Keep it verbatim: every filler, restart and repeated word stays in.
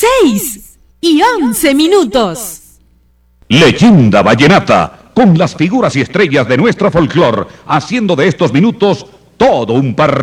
seis y once minutos. Leyenda Vallenata, con las figuras y estrellas de nuestro folclor, haciendo de estos minutos todo un par.